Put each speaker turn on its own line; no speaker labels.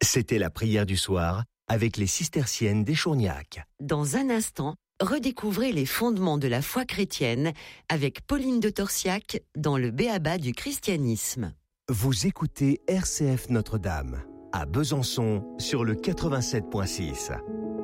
C'était la prière du soir avec les cisterciennes d'Échourgnac.
Dans un instant, redécouvrez les fondements de la foi chrétienne avec Pauline de Torsiac dans le B.A.B.A. du christianisme.
Vous écoutez RCF Notre-Dame, à Besançon, sur le 87.6.